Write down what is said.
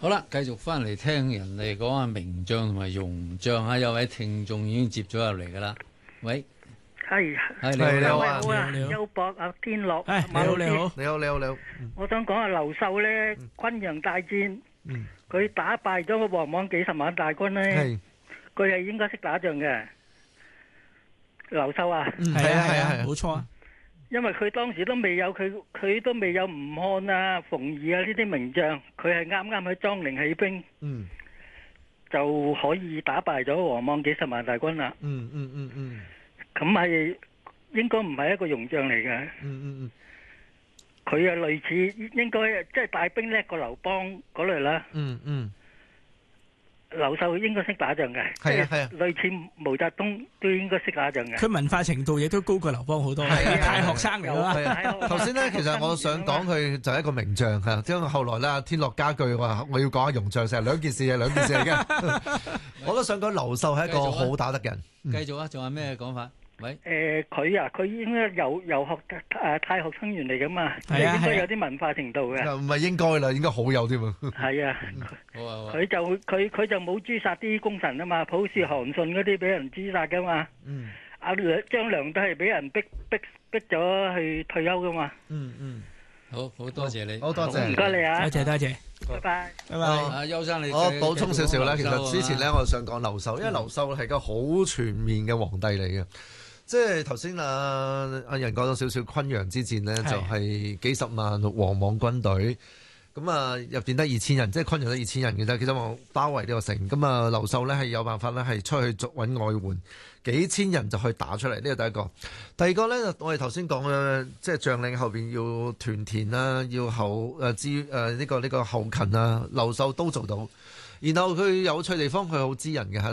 好啦，繼續翻嚟聽人哋講下名將同埋庸將啊！有位聽眾已經接咗入嚟噶啦，喂， 係係你好啊， 好啊， 你好優博啊，天樂， 你好，你好， 你好，你好，你好。 我想講下劉秀咧，昆陽大戰，佢打敗咗個王莽幾十萬大軍咧，佢係應該識打仗嘅。劉秀啊， 係啊，冇錯啊。 因為佢當時都未有佢都未有吳漢啊、馮異啊呢啲名將，佢係啱啱喺莊陵起兵，就可以打敗咗王莽幾十萬大軍啦。咁係應該唔係一個庸將嚟嘅。佢啊類似應該即係帶兵叻過劉邦嗰類啦。劉秀應該識打仗嘅，係啊，類似毛澤東都應該識打仗嘅。 佢文化程度亦都高過劉邦好多，太學生嚟啦。 頭先咧，其實我想講佢就係一個名將嚇，因為後來咧，天樂加句話，我要講下庸將，成兩件事係兩件事嚟嘅。我都想講劉秀係一個好打得嘅人。 繼續啊，仲有咩講法？喂， 佢啊，佢應該遊學太學生員嚟噶嘛，應該有啲文化程度嘅。 唔係應該啦，應該好有添啊。 係啊， 好啊， 佢就冇誅殺啲功臣啊嘛，普氏韓信嗰啲俾人誅殺噶嘛。阿張良都係俾人逼咗去退休噶嘛。 好多謝你， 好多謝， 唔該你啊， 多謝， 拜拜。 阿邱生你， 我補充少少啦。其實之前咧，我想講劉秀，因為劉秀係個好全面嘅皇帝嚟嘅。即係頭先阿仁講咗少少昆陽之戰呢，就係幾十萬王莽軍隊，咁啊入邊得2000人，即係昆陽得2000人嘅啫。其實我包圍呢個城，咁啊劉秀呢係有辦法呢係出去揾外援，幾千人就去打出嚟。呢個第一個。第二個呢，我哋頭先講嘅，即係將領後邊要屯田啦，要呢個後勤啊，劉秀都做到。然後佢有趣地方，佢好知人嘅嚇，